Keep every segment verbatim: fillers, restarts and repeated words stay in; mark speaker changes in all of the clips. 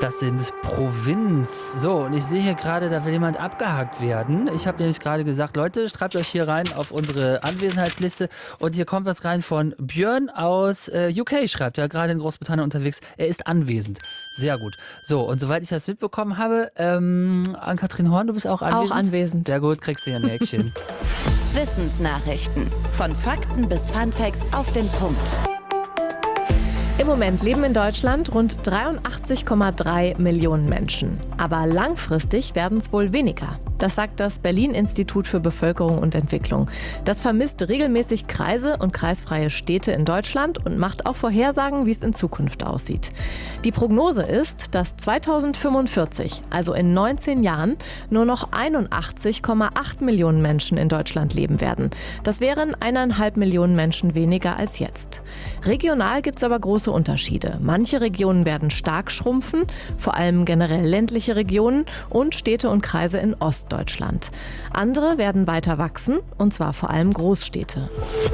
Speaker 1: Das sind Provinz. So, und ich sehe hier gerade, da will jemand abgehakt werden. Ich habe nämlich gerade gesagt, Leute, schreibt euch hier rein auf unsere Anwesenheitsliste. Und hier kommt was rein von Björn aus äh, U K, schreibt er, gerade in Großbritannien unterwegs. Er ist anwesend. Sehr gut. So, und soweit ich das mitbekommen habe, ähm, Ann-Kathrin Horn, du bist auch anwesend?
Speaker 2: Auch anwesend.
Speaker 1: Sehr gut, kriegst du hier ein Häkchen.
Speaker 3: Wissensnachrichten. Von Fakten bis Funfacts auf den Punkt.
Speaker 2: Im Moment leben in Deutschland rund dreiundachtzig Komma drei Millionen Menschen. Aber langfristig werden es wohl weniger. Das sagt das Berlin-Institut für Bevölkerung und Entwicklung. Das vermisst regelmäßig Kreise und kreisfreie Städte in Deutschland und macht auch Vorhersagen, wie es in Zukunft aussieht. Die Prognose ist, dass zweitausendfünfundvierzig, also in neunzehn Jahren, nur noch einundachtzig Komma acht Millionen Menschen in Deutschland leben werden. Das wären eineinhalb Millionen Menschen weniger als jetzt. Regional gibt es aber große Unterschiede. Manche Regionen werden stark schrumpfen, vor allem generell ländliche Regionen und Städte und Kreise in Ostdeutschland. Andere werden weiter wachsen, und zwar vor allem Großstädte.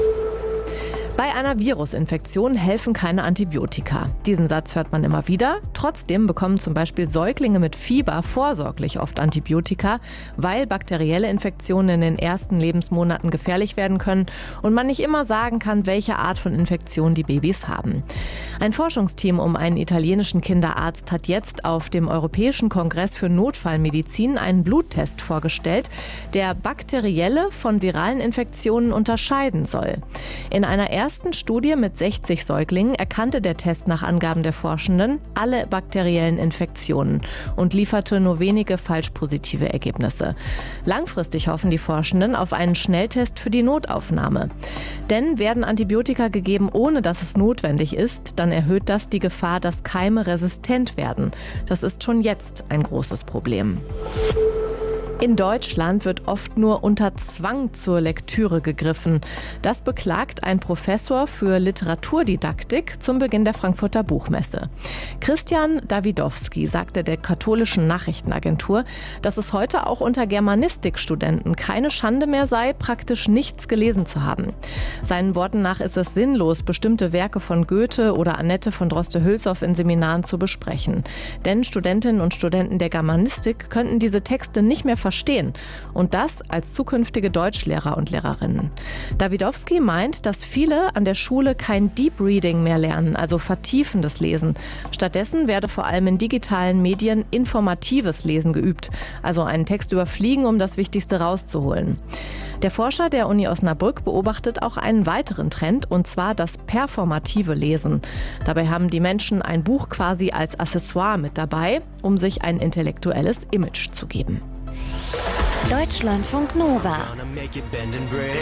Speaker 2: Bei einer Virusinfektion helfen keine Antibiotika. Diesen Satz hört man immer wieder. Trotzdem bekommen zum Beispiel Säuglinge mit Fieber vorsorglich oft Antibiotika, weil bakterielle Infektionen in den ersten Lebensmonaten gefährlich werden können und man nicht immer sagen kann, welche Art von Infektion die Babys haben. Ein Forschungsteam um einen italienischen Kinderarzt hat jetzt auf dem Europäischen Kongress für Notfallmedizin einen Bluttest vorgestellt, der bakterielle von viralen Infektionen unterscheiden soll. In einer ersten ersten Studie mit sechzig Säuglingen erkannte der Test nach Angaben der Forschenden alle bakteriellen Infektionen und lieferte nur wenige falsch positive Ergebnisse. Langfristig hoffen die Forschenden auf einen Schnelltest für die Notaufnahme. Denn werden Antibiotika gegeben, ohne dass es notwendig ist, dann erhöht das die Gefahr, dass Keime resistent werden. Das ist schon jetzt ein großes Problem. In Deutschland wird oft nur unter Zwang zur Lektüre gegriffen. Das beklagt ein Professor für Literaturdidaktik zum Beginn der Frankfurter Buchmesse. Christian Dawidowski sagte der katholischen Nachrichtenagentur, dass es heute auch unter Germanistikstudenten keine Schande mehr sei, praktisch nichts gelesen zu haben. Seinen Worten nach ist es sinnlos, bestimmte Werke von Goethe oder Annette von Droste-Hülshoff in Seminaren zu besprechen. Denn Studentinnen und Studenten der Germanistik könnten diese Texte nicht mehr verstehen. Und das als zukünftige Deutschlehrer und Lehrerinnen. Dawidowski meint, dass viele an der Schule kein Deep Reading mehr lernen, also vertiefendes Lesen. Stattdessen werde vor allem in digitalen Medien informatives Lesen geübt, also einen Text überfliegen, um das Wichtigste rauszuholen. Der Forscher der Uni Osnabrück beobachtet auch einen weiteren Trend, und zwar das performative Lesen. Dabei haben die Menschen ein Buch quasi als Accessoire mit dabei, um sich ein intellektuelles Image zu geben.
Speaker 3: Deutschlandfunk Nova.